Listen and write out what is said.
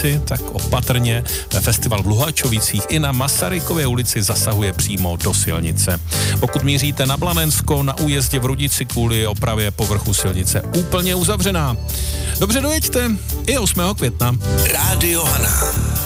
tak opatrně. Festival v Luhačovicích i na Masarykově ulici zasahuje přímo do silnice. Pokud míříte na Blanensko, na újezdě v Rudici kvůli opravě povrchu silnice úplně uzavřená. Dobře dojeďte i 8. května. Rádio Hana.